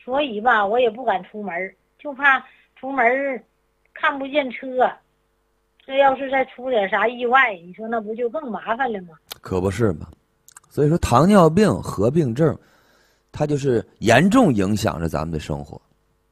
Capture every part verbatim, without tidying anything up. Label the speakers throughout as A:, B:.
A: 所以吧，我也不敢出门，就怕出门看不见车。这要是再出点啥意外，你说那不就更麻烦了吗？
B: 可不是嘛。所以说，糖尿病合并症，它就是严重影响着咱们的生活。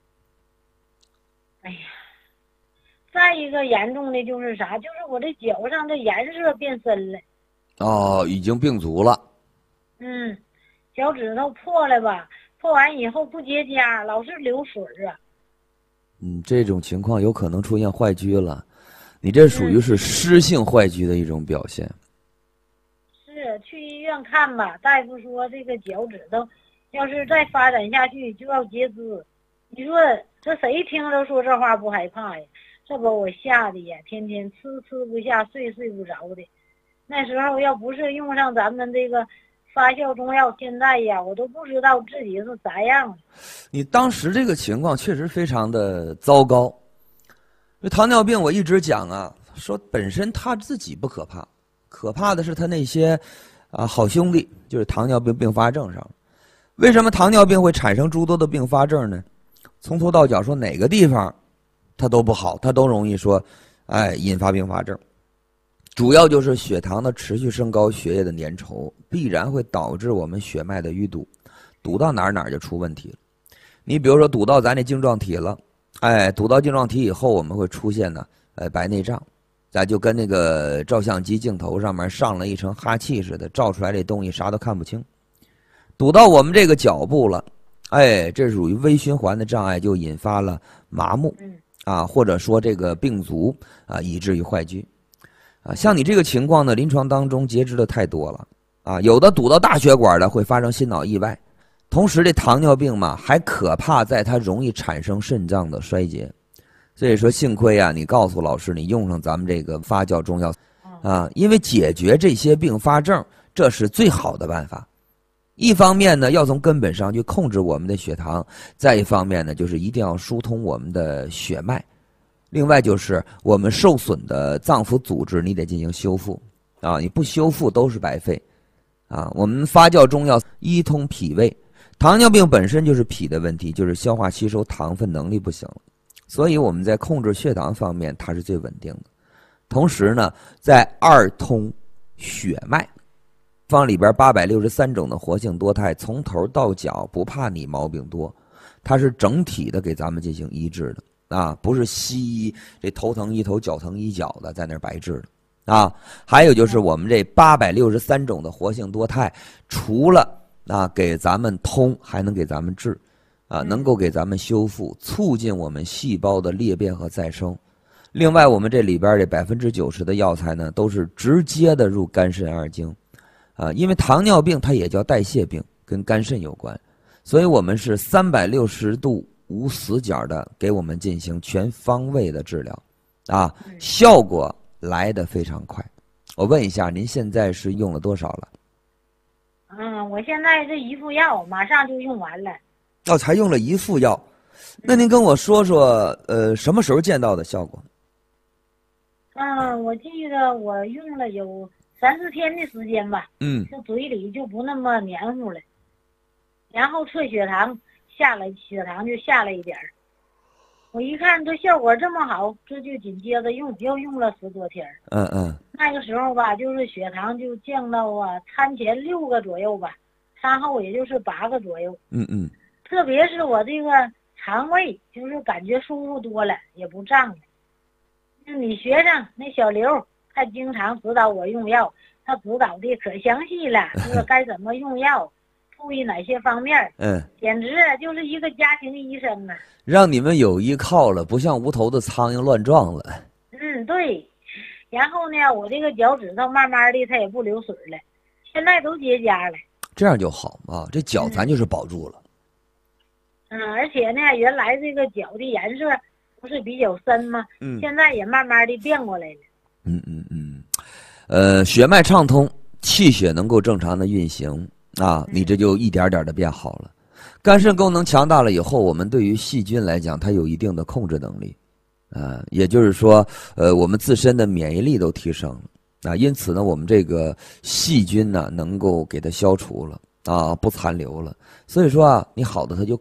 A: 哎呀，再一个严重的就是啥？就是我这脚上的颜色变深了。
B: 哦，已经病足了。
A: 嗯，脚趾头破了吧？破完以后不结痂，老是流水啊。
B: 嗯，这种情况有可能出现坏疽了。你这属于是湿性坏疽的一种表现。
A: 嗯、是去医院看吧，大夫说这个脚趾头要是再发展下去就要截肢。你说这谁听着说这话不害怕呀？这把我吓的呀，天天吃吃不下，睡睡不着的。那时候要不是用上咱们这个发酵中药，现在呀我都不知道自己是咋样。
B: 你当时这个情况确实非常的糟糕。这糖尿病我一直讲啊，说本身他自己不可怕，可怕的是他那些啊好兄弟，就是糖尿病并发症上。为什么糖尿病会产生诸多的并发症呢？从头到脚说哪个地方它都不好，它都容易说哎引发并发症。主要就是血糖的持续升高，血液的粘稠必然会导致我们血脉的淤堵，堵到哪儿哪儿就出问题了。你比如说堵到咱这晶状体了，哎，堵到晶状体以后，我们会出现呢，呃，白内障，咱就跟那个照相机镜头上面上了一层哈气似的，照出来这东西啥都看不清。堵到我们这个脚部了，哎，这属于微循环的障碍，就引发了麻木，啊，或者说这个病足啊，以至于坏疽。啊，像你这个情况呢，临床当中截肢的太多了，啊，有的堵到大血管的会发生心脑意外。同时这糖尿病嘛还可怕在它容易产生肾脏的衰竭，所以说幸亏啊你告诉老师你用上咱们这个发酵中药啊，因为解决这些并发症这是最好的办法。一方面呢要从根本上去控制我们的血糖，再一方面呢就是一定要疏通我们的血脉，另外就是我们受损的脏腑组织你得进行修复啊，你不修复都是白费啊。我们发酵中药一通脾胃，糖尿病本身就是脾的问题，就是消化吸收糖分能力不行了，所以我们在控制血糖方面它是最稳定的。同时呢在二通血脉方里边八百六十三种的活性多肽，从头到脚不怕你毛病多，它是整体的给咱们进行医治的啊，不是西医这头疼医头脚疼医脚的在那儿白治的啊。还有就是我们这八百六十三种的活性多肽，除了啊给咱们通，还能给咱们治啊，能够给咱们修复，促进我们细胞的裂变和再生。另外我们这里边这百分之九十的药材呢都是直接的入肝肾二经啊，因为糖尿病它也叫代谢病，跟肝肾有关，所以我们是三百六十度无死角的给我们进行全方位的治疗啊，效果来得非常快。我问一下您现在是用了多少了？
A: 嗯，我现在这一副药马上就用完了。
B: 哦，才用了一副药，那您跟我说说呃什么时候见到的效果？
A: 嗯，我记得我用了有三四天的时间吧，
B: 嗯，
A: 这嘴里就不那么黏糊了，然后测血糖下来，血糖就下来一点儿。我一看这效果这么好，这就紧接着用，又用了十多天。
B: 嗯嗯。
A: 那个时候吧，就是血糖就降到啊餐前六个左右吧，餐后也就是八个左右。
B: 嗯嗯。
A: 特别是我这个肠胃，就是感觉舒服多了，也不胀了。那你学生那小刘，他经常指导我用药，他指导的可详细了，说该怎么用药，注意哪些方面。
B: 嗯，
A: 简直就是一个家庭医生啊！
B: 让你们有依靠了，不像无头的苍蝇乱撞了。
A: 嗯，对。然后呢，我这个脚趾头慢慢的它也不流水了，现在都结痂了。
B: 这样就好啊，这脚咱就是保住了。
A: 嗯，而且呢，原来这个脚的颜色不是比较深吗？
B: 嗯，
A: 现在也慢慢的变过来了。
B: 嗯嗯嗯，呃，血脉畅通，气血能够正常的运行啊，你这就一点点的变好了。肝肾功能强大了以后，我们对于细菌来讲，它有一定的控制能力，啊，也就是说，呃，我们自身的免疫力都提升了啊，因此呢，我们这个细菌呢，能够给它消除了啊，不残留了。所以说啊，你好的它就